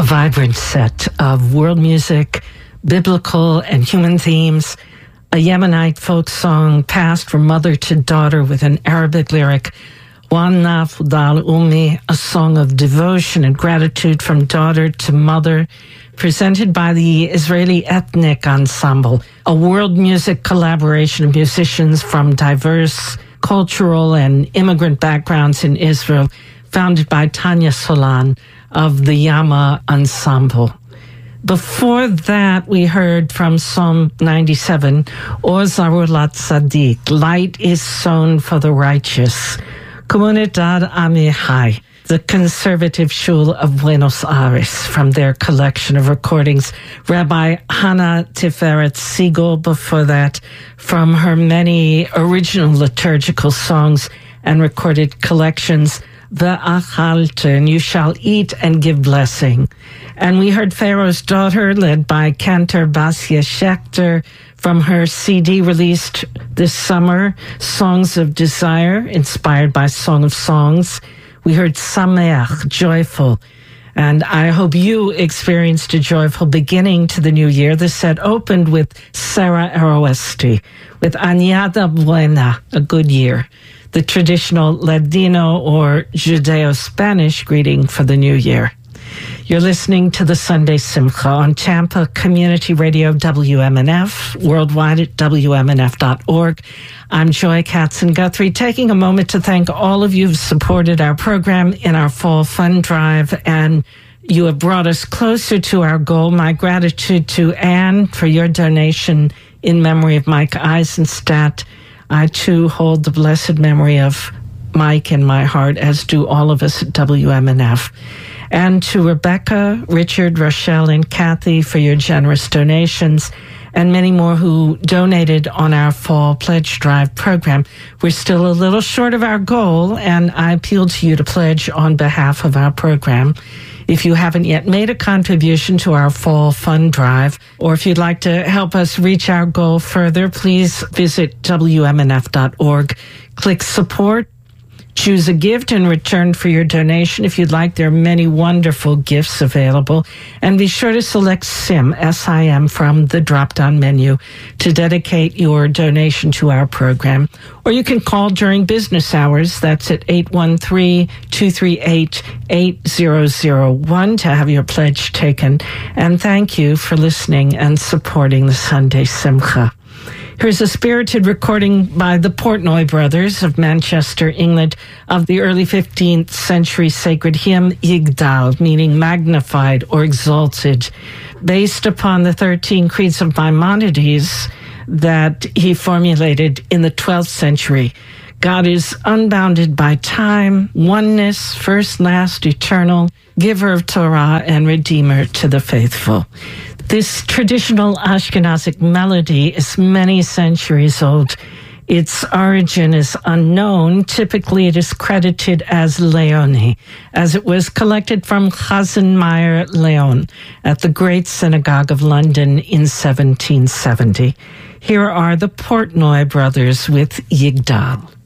vibrant set of world music, biblical and human themes, a Yemenite folk song passed from mother to daughter with an Arabic lyric, Wanna Fudal Ummi, a song of devotion and gratitude from daughter to mother, presented by the Israeli Ethnic Ensemble, a world music collaboration of musicians from diverse cultural and immigrant backgrounds in Israel, founded by Tanya Solan of the Yama Ensemble. Before that, we heard from Psalm 97, Or Zarulat Tzaddik, light is sown for the righteous. Comunidad Amihai, the Conservative Shul of Buenos Aires, from their collection of recordings. Rabbi Hannah Tiferet Siegel, before that, from her many original liturgical songs and recorded collections, Ve'achalten, you shall eat and give blessing. And we heard Pharaoh's Daughter, led by cantor Basia Schechter, from her CD released this summer, Songs of Desire, inspired by Song of Songs. We heard Sameach, joyful. And I hope you experienced a joyful beginning to the new year. The set opened with Sarah Aroesti, with Añada Buena, a good year, the traditional Ladino or Judeo-Spanish greeting for the new year. You're listening to the Sunday Simcha on Tampa Community Radio WMNF, worldwide at WMNF.org. I'm Joy Katzen-Guthrie, taking a moment to thank all of you who've supported our program in our Fall Fund Drive, and you have brought us closer to our goal. My gratitude to Anne for your donation in memory of Mike Eisenstadt. I, too, hold the blessed memory of Mike in my heart, as do all of us at WMNF. And to Rebecca, Richard, Rochelle, and Kathy for your generous donations, and many more who donated on our Fall Pledge Drive program. We're still a little short of our goal, and I appeal to you to pledge on behalf of our program. If you haven't yet made a contribution to our Fall Fund Drive, or if you'd like to help us reach our goal further, please visit WMNF.org, click Support, choose a gift in return for your donation. If you'd like, there are many wonderful gifts available. And be sure to select SIM, S-I-M, from the drop-down menu to dedicate your donation to our program. Or you can call during business hours. That's at 813-238-8001 to have your pledge taken. And thank you for listening and supporting the Sunday Simcha. Here's a spirited recording by the Portnoy brothers of Manchester, England, of the early 15th century sacred hymn Yigdal, meaning magnified or exalted, based upon the 13 creeds of Maimonides that he formulated in the 12th century. God is unbounded by time, oneness, first, last, eternal, giver of Torah, and redeemer to the faithful. This traditional Ashkenazic melody is many centuries old. Its origin is unknown. Typically, it is credited as Leoni, as it was collected from Chazan Meir Leon at the Great Synagogue of London in 1770. Here are the Portnoy brothers with Yigdal.